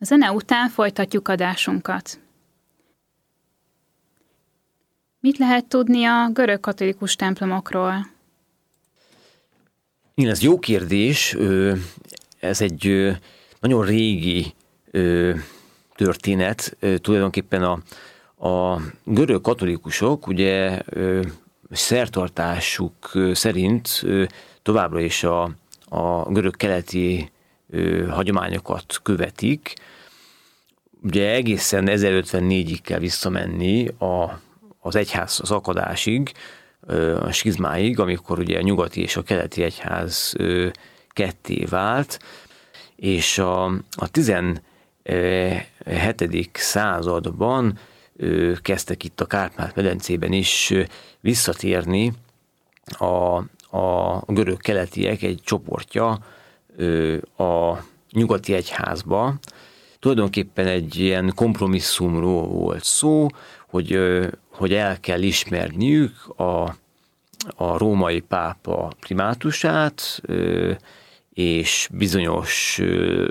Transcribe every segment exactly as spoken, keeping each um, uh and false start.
A zene után folytatjuk adásunkat. Mit lehet tudni a görög katolikus templomokról? Igen, ez jó kérdés. Ez egy nagyon régi történet. Tulajdonképpen a, a görög katolikusok ugye szertartásuk szerint továbbra is a, a görög keleti hagyományokat követik. Ugye egészen ezerötvennégyig kell visszamenni a, az egyház az akadásig, a skizmáig, amikor ugye a nyugati és a keleti egyház ketté vált, és a, a tizenhetedik században kezdtek itt a Kárpát-medencében is visszatérni a, a görög keletiek egy csoportja a nyugati egyházba. Tulajdonképpen egy ilyen kompromisszumról volt szó, hogy, hogy el kell ismerniük a, a római pápa primátusát, és bizonyos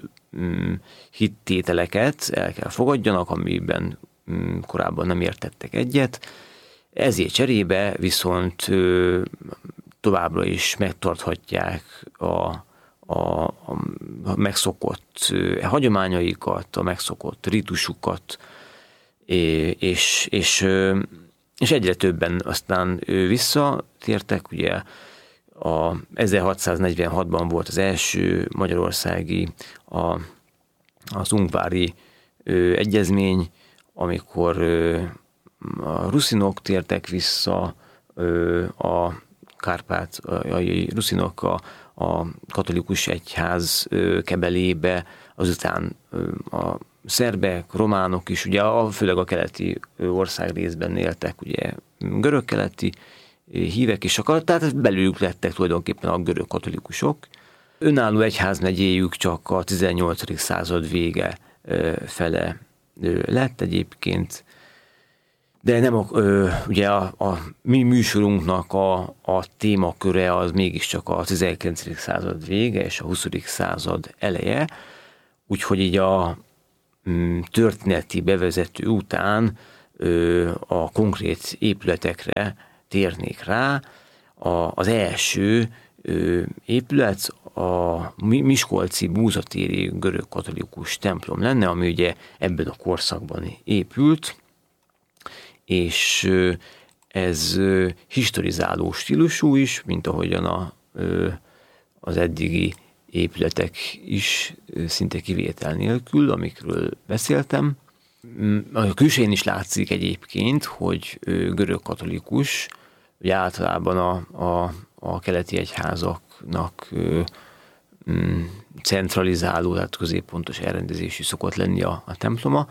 hittételeket el kell fogadjanak, amiben korábban nem értettek egyet. Ezért cserébe viszont továbbra is megtarthatják a A, a megszokott hagyományaikat, a megszokott ritusukat, és, és, és egyre többen aztán visszatértek. Ugye a ezerhatszáznegyvenhatban volt az első magyarországi a, az ungvári egyezmény, amikor a ruszinok tértek vissza, a kárpátai ruszinok a a katolikus egyház kebelébe, azután a szerbek, románok is, ugye a, főleg a keleti ország részben éltek, ugye görög-keleti hívek is, tehát belőlük lettek tulajdonképpen a görög katolikusok. Önálló egyházmegyéjük csak a tizennyolcadik század vége fele lett egyébként, de nem a, ugye a, a mi műsorunknak a, a témaköre az mégiscsak a tizenkilencedik század vége és a huszadik század eleje, úgyhogy így a történeti bevezető után a konkrét épületekre térnék rá. A, az első épület a miskolci búzatéri görög katolikus templom lenne, ami ugye ebben a korszakban épült, és ez historizáló stílusú is, mint ahogyan a, az eddigi épületek is szinte kivétel nélkül, amikről beszéltem. A külsején is látszik egyébként, hogy görög katolikus, ugye általában a, a, a keleti egyházaknak centralizáló, tehát középpontos elrendezésű szokott lenni a, a temploma,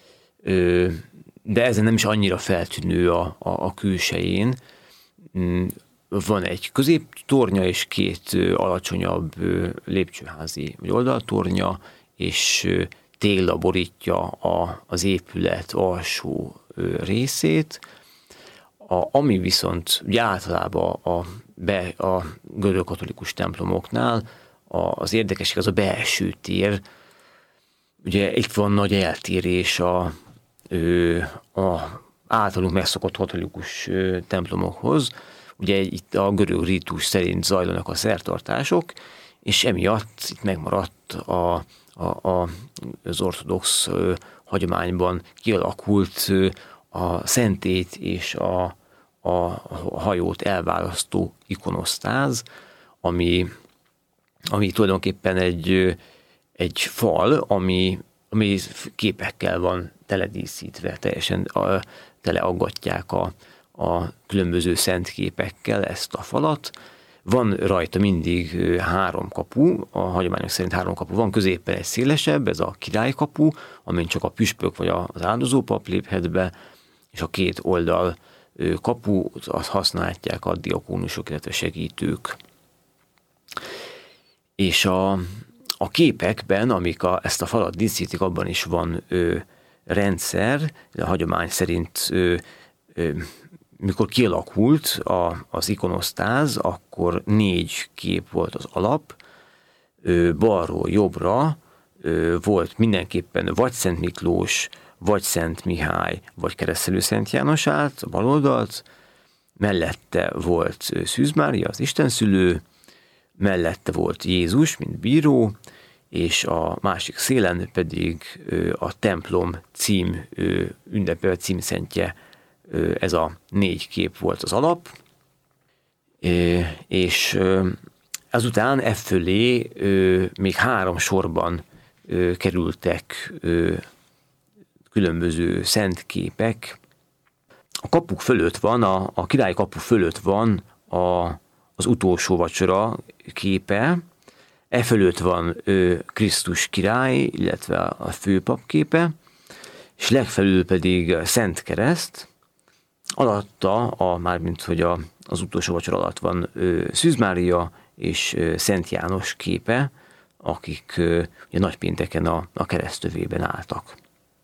de ezen nem is annyira feltűnő a, a, a külsején. Van egy középtornya és két alacsonyabb lépcsőházi vagy oldaltornya, és tégla borítja a, az épület alsó részét. A, ami viszont ugye általában a, be, a görög katolikus templomoknál a, az érdekesség az a belső tér. Ugye itt van nagy eltérés a a általunk megszokott katolikus templomokhoz. Ugye itt a görög rítus szerint zajlanak a szertartások, és emiatt itt megmaradt a, a, a, az ortodox hagyományban kialakult a szentét és a, a hajót elválasztó ikonosztáz, ami, ami tulajdonképpen egy, egy fal, ami, ami képekkel van teledíszítve, teljesen a, teleaggatják a, a különböző szent képekkel ezt a falat. Van rajta mindig három kapu, a hagyományok szerint három kapu van, középen egy szélesebb, ez a királykapu, amin csak a püspök vagy az áldozópap léphet be, és a két oldal kapu, azt használják a diakónusok, illetve segítők. És a, a képekben, amik a, ezt a falat díszítik, abban is van ö, rendszer, a hagyomány szerint ö, ö, mikor kialakult a, az ikonosztáz, akkor négy kép volt az alap, ö, balról jobbra volt mindenképpen vagy Szent Miklós, vagy Szent Mihály, vagy Keresztelő Szent János állt, a bal oldalt, mellette volt Szűz Mária, az istenszülő, mellette volt Jézus, mint bíró, és a másik szélen pedig a templom cím ünnepe, címszentje, ez a négy kép volt az alap, és azután e fölé még három sorban kerültek különböző szent képek. A kapuk fölött van, a, a király kapu fölött van a, az utolsó vacsora képe, e fölött van ö, Krisztus király, illetve a főpap képe, és legfelül pedig Szent Kereszt, alatta, a, mármint hogy a, az utolsó vacsora alatt van ö, Szűz Mária és ö, Szent János képe, akik ö, ugye nagypénteken a, a keresztövében álltak.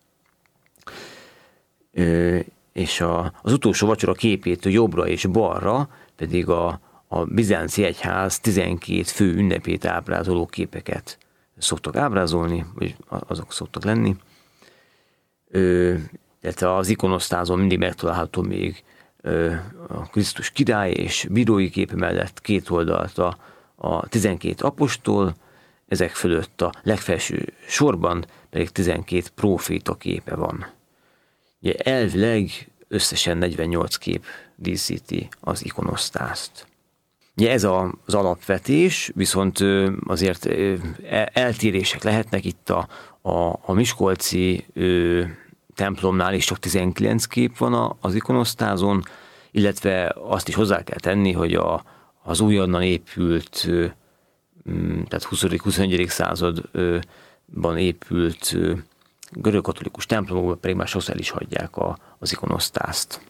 Ö, és a, az utolsó vacsora képétől jobbra és balra pedig a, a bizánci egyház tizenkét fő ünnepét ábrázoló képeket szoktak ábrázolni, vagy azok szoktak lenni. Ö, illetve az ikonosztázon mindig megtalálható még ö, a Krisztus király és bírói képe mellett két oldalt a, a tizenkét apostol, ezek fölött a legfelső sorban pedig tizenkét próféta képe van. Ugye elvileg összesen negyvennyolc kép díszíti az ikonosztázt. Ugye ez a, az alapvetés, viszont azért eltérések lehetnek itt a, a, a miskolci ö, templomnál is csak tizenkilenc kép van a, az ikonosztázon, illetve azt is hozzá kell tenni, hogy a, az újonnan épült, ö, tehát huszadik-huszonegyedik században épült ö, görögkatolikus templomokban pedig már sokszor el is hagyják a, az ikonosztázt.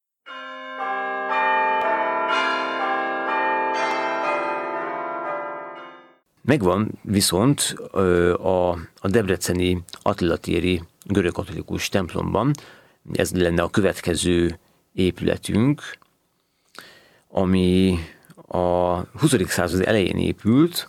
Megvan viszont a, a debreceni Attila téri görögkatolikus templomban, ez lenne a következő épületünk, ami a huszadik század elején épült,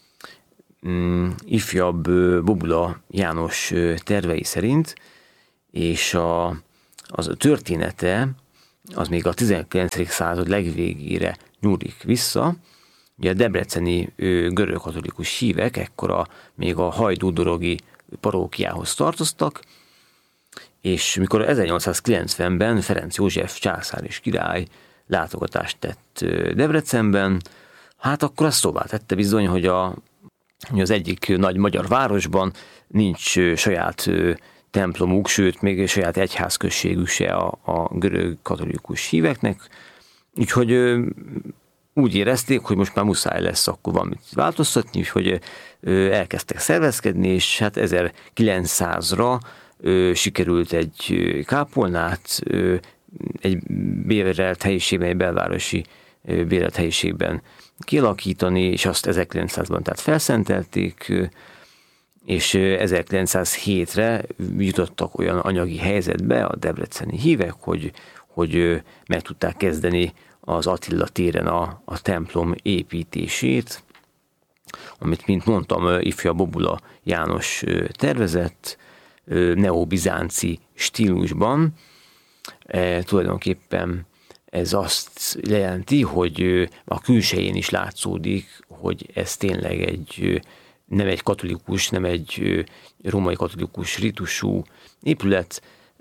ifjabb Bobula János tervei szerint, és a, az a története az még a tizenkilencedik század legvégére nyúlik vissza. Ugye a debreceni görögkatolikus hívek ekkora még a hajdúdorogi parókiához tartoztak, és mikor ezernyolcszázkilencvenben Ferenc József császár és király látogatást tett Debrecenben, hát akkor azt szóvá tette bizony, hogy, a, hogy az egyik nagy magyar városban nincs saját templomuk, sőt, még saját egyházközségük se a, a görögkatolikus híveknek, úgyhogy úgy érezték, hogy most már muszáj lesz akkor valamit változtatni, hogy elkezdtek szervezkedni, és hát ezerkilencszázra sikerült egy kápolnát egy bérelt helyiségben, egy belvárosi bérelt helyiségben kialakítani, és azt ezerkilencszázban tehát felszentelték, és ezerkilencszázhétre jutottak olyan anyagi helyzetbe a debreceni hívek, hogy, hogy meg tudták kezdeni az Attila téren a, a templom építését, amit, mint mondtam, ifjabb Bobula János tervezett, neobizánci stílusban. E, tulajdonképpen ez azt jelenti, hogy a külsején is látszódik, hogy ez tényleg egy, nem egy katolikus, nem egy római katolikus ritusú épület.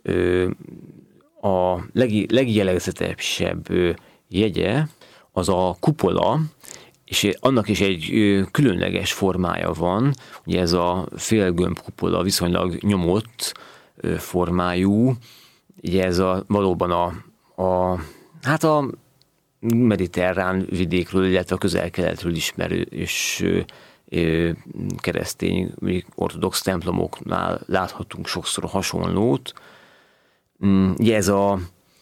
A leg, legjellegzetesebb jegye az a kupola, és annak is egy különleges formája van, ugye ez a félgömb kupola viszonylag nyomott formájú, ugye ez a, valóban a, a, hát a mediterrán vidékről, illetve a közel-keletről ismerő és keresztény, ortodox templomoknál láthatunk sokszor hasonlót. Ugye ez a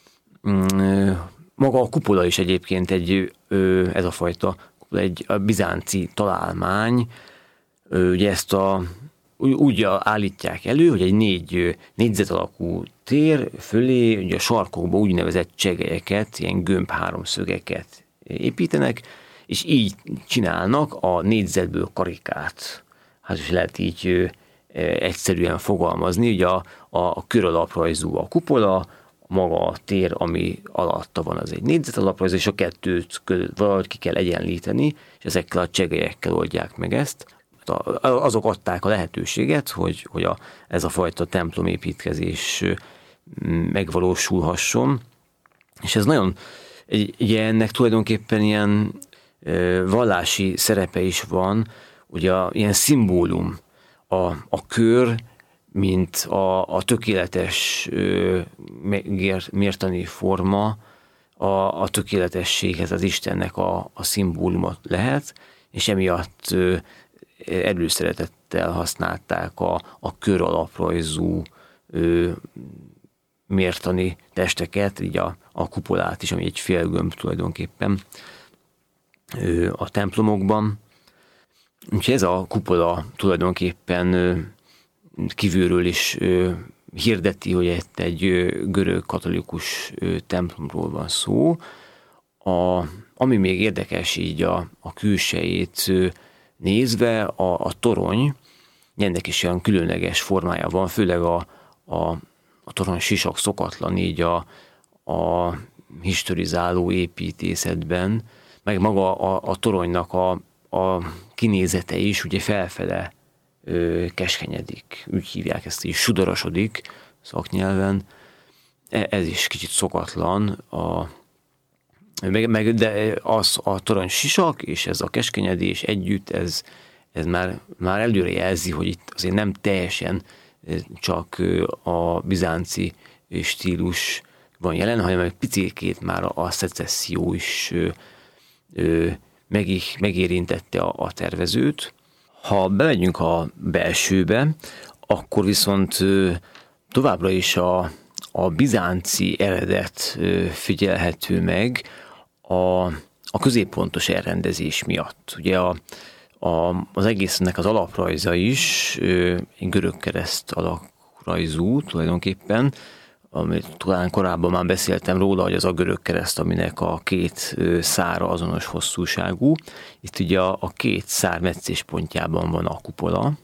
maga a kupola is egyébként egy, ez a fajta egy a bizánci találmány, ugye ezt a, úgy állítják elő, hogy egy négy négyzet alakú tér fölé, ugye a sarkokba úgynevezett csegelyeket, ilyen gömb háromszögeket építenek, és így csinálnak a négyzetből karikát. Hát is lehet így egyszerűen fogalmazni. Ugye a, a köralaprajzú a kupola, maga a tér, ami alatta van, az egy négyzetalaprajz, és a kettőt valahogy ki kell egyenlíteni, és ezekkel a csegelyekkel oldják meg ezt. Azok adták a lehetőséget, hogy, hogy a, ez a fajta templomépítkezés megvalósulhasson, és ez nagyon, ugye ennek tulajdonképpen ilyen vallási szerepe is van, ugye ilyen szimbólum, a, a kör, mint a, a tökéletes mértani forma, a, a tökéletességhez az Istennek a, a szimbóluma lehet, és emiatt előszeretettel használták a, a kör alaprajzú mértani testeket, így a, a kupolát is, ami egy félgömb tulajdonképpen a templomokban. Úgyhogy ez a kupola tulajdonképpen kívülről is hirdeti, hogy itt egy görög katolikus templomról van szó. A, ami még érdekes így a, a külsejét nézve, a, a torony, ennek is olyan különleges formája van, főleg a, a, a torony sisak szokatlan így a, a historizáló építészetben, meg maga a, a toronynak a, a kinézete is ugye felfele ö, keskenyedik, úgy hívják ezt is, sudorosodik szaknyelven. Ez is kicsit szokatlan, a, meg, meg, de az a torony sisak és ez a keskenyedés együtt, ez, ez már, már előre jelzi, hogy itt azért nem teljesen csak a bizánci stílus van jelen, hanem egy picikét már a szecesszió is meg, megérintette a, a tervezőt. Ha bemegyünk a belsőbe, akkor viszont továbbra is a, a bizánci eredet figyelhető meg a, a középpontos elrendezés miatt. Ugye a, a, az egésznek az alaprajza is egy görög kereszt alaprajzú tulajdonképpen, amit talán korábban már beszéltem róla, hogy az a görög kereszt, aminek a két szára azonos hosszúságú. Itt ugye a, a két szár meccéspontjában van a kupola,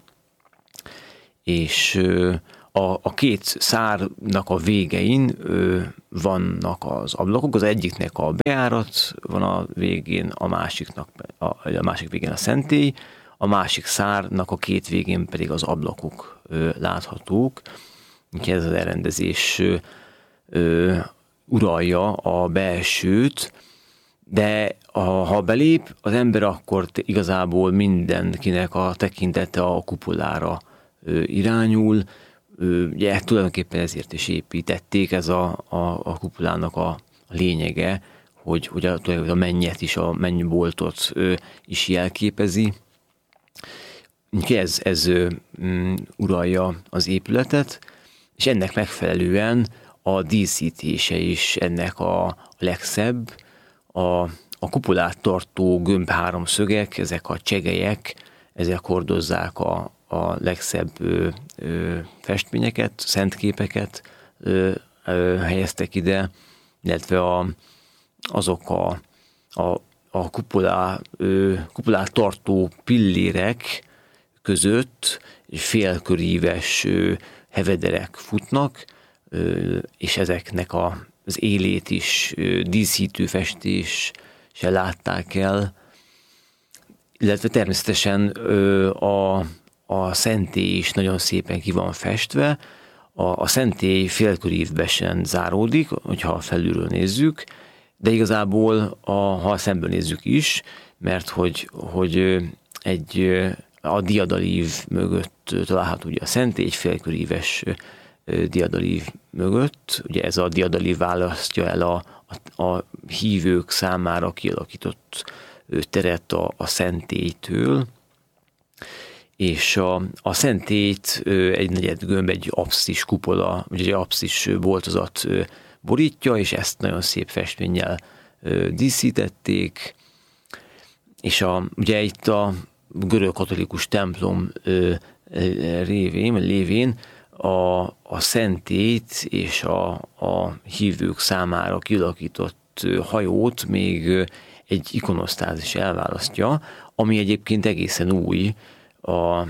és a, a két szárnak a végein vannak az ablakok, az egyiknek a bejárat van a végén, a másiknak a, a másik végén a szentély, a másik szárnak a két végén pedig az ablakok láthatók. Ez az elrendezés ö, ö, uralja a belsőt, de a, ha belép az ember, akkor igazából mindenkinek a tekintete a kupolára ö, irányul. Ö, ugye tulajdonképpen ezért is építették, ez a, a, a kupolának a, a lényege, hogy, hogy a, a mennyet is, a mennyboltot ö, is jelképezi. Ez, ez ö, um, uralja az épületet, és ennek megfelelően a díszítése is ennek a legszebb. A, a kupolát tartó gömb háromszögek, ezek a csegelyek, ezek hordozzák a, a legszebb ö, ö, festményeket, szentképeket ö, ö, helyeztek ide, illetve a, azok a, a, a kupolá, ö, kupolát tartó pillérek között félköríves ö, hevederek futnak, és ezeknek a, az élét is díszítő festéssel látták el, illetve természetesen a, a szentély is nagyon szépen ki van festve. A, a szentély félkörívbesen záródik, hogyha felülről nézzük, de igazából a, ha szemből nézzük is, mert hogy, hogy egy a diadalív mögött található ugye a szentély, egy félköríves diadalív mögött. Ugye ez a diadalív választja el a, a, a hívők számára kialakított teret a, a szentélytől, és a, a szentélyt egy negyed gömb, egy apszis kupola, vagy egy apszis boltozat borítja, és ezt nagyon szép festménnyel díszítették, és a, ugye itt a görög katolikus templom ö, révén, lévén a, a szentélyt és a, a hívők számára kialakított hajót még egy ikonosztázis elválasztja, ami egyébként egészen új a,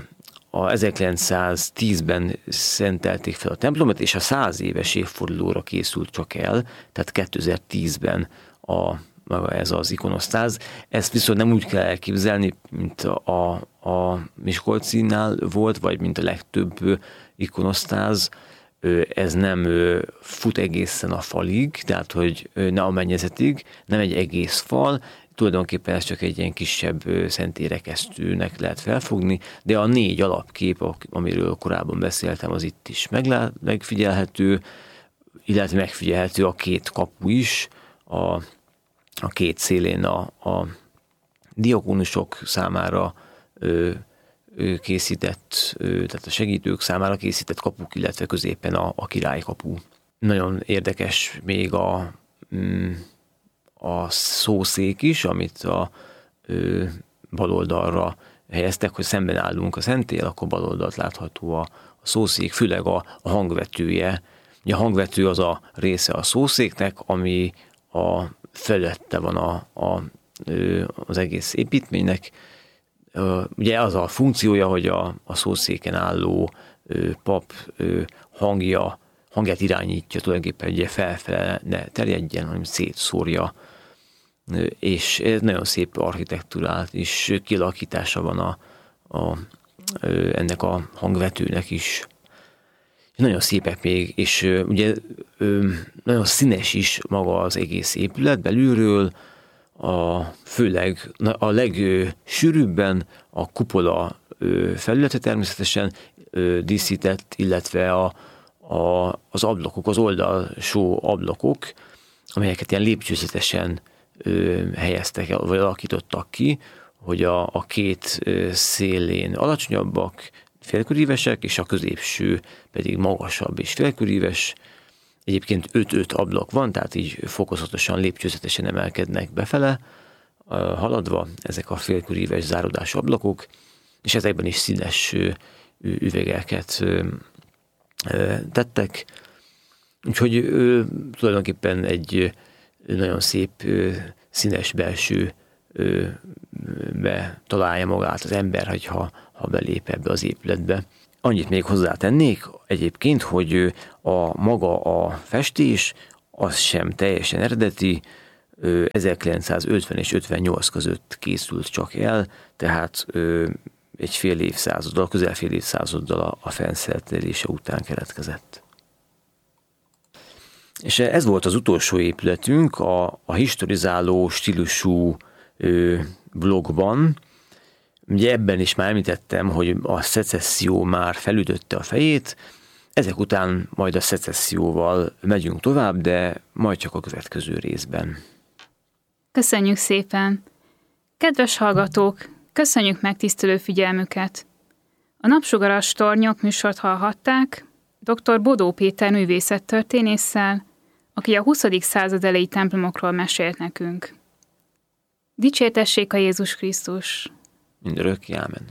a ezerkilencszáztízben szentelték fel a templomot, és a száz éves évfordulóra készült csak el, tehát kétezer-tízben a, maga ez az ikonosztáz. Ezt viszont nem úgy kell elképzelni, mint a, a Miskolcinál volt, vagy mint a legtöbb ikonosztáz. Ez nem fut egészen a falig, tehát hogy ne a mennyezetig, nem egy egész fal, tulajdonképpen ez csak egy ilyen kisebb szentélyrekesztőnek lehet felfogni, de a négy alapkép, amiről korábban beszéltem, az itt is meglát, megfigyelhető, illetve megfigyelhető a két kapu is, a, a két szélén a, a diakónusok számára ö, ö, készített, ö, tehát a segítők számára készített kapuk, illetve középen a, a királykapu. Nagyon érdekes még a mm, a szószék is, amit a ö, baloldalra helyeztek, hogy szemben állunk a szentéllyel, akkor baloldalt látható a, a szószék, főleg a, a hangvetője. Ugye a hangvető az a része a szószéknek, ami a felette van a, a, ö, az egész építménynek. Ö, ugye az a funkciója, hogy a, a szószéken álló ö, pap ö, hangja, hangját irányítja, tulajdonképpen ugye felfele ne terjedjen, hanem szétszórja, és ez nagyon szép architektúrált és kialakítása van a, a, ennek a hangvetőnek is. Nagyon szépek még, és ugye nagyon színes is maga az egész épület belülről, a, főleg a legsűrűbben a kupola felülete természetesen díszített, illetve a, a, az ablakok, az oldalsó ablakok, amelyeket ilyen lépcsőzetesen helyeztek el, vagy alakítottak ki, hogy a, a két szélén alacsonyabbak, félkörívesek, és a középső pedig magasabb és félköríves. Egyébként öt-öt ablak van, tehát így fokozatosan, lépcsőzetesen emelkednek befele, haladva ezek a félköríves záródású ablakok, és ezekben is színes üvegeket tettek. Úgyhogy tulajdonképpen egy nagyon szép, színes belsőbe találja magát az ember, hogyha, ha belép ebbe az épületbe. Annyit még hozzátennék egyébként, hogy a maga a festés, az sem teljesen eredeti, ezerkilencszázötven és ötvennyolc között készült csak el, tehát egy fél évszázaddal, közel fél évszázaddal a fenszentelése után keletkezett. És ez volt az utolsó épületünk a, a historizáló stílusú ö, blogban. Ugye ebben is már említettem, hogy a szecesszió már felütötte a fejét, ezek után majd a szecesszióval megyünk tovább, de majd csak a következő részben. Köszönjük szépen! Kedves hallgatók, köszönjük megtisztelő figyelmüket! A Napsugaras Tornyok műsort hallhatták dr. Bodó Péter művészettörténésszel, aki a huszadik század eleji templomokról mesélt nekünk. Dicsértessék a Jézus Krisztus! Mindörökké, ámen.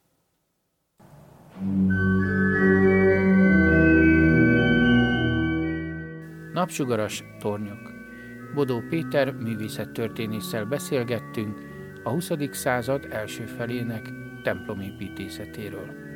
Napsugaras Tornyok. Bodó Péter művészettörténésszel beszélgettünk a huszadik század első felének templomépítészetéről.